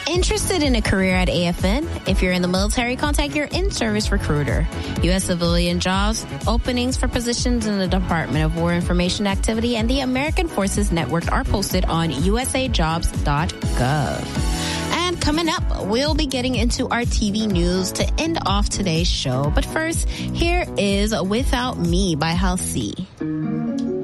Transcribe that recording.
Interested in a career at AFN? If you're in the military, contact your in-service recruiter. U.S. civilian jobs, openings for positions in the Department of War Information Activity and the American Forces Network are posted on usajobs.gov. And coming up, we'll be getting into our TV news to end off today's show. But first, here is Without Me by Halsey.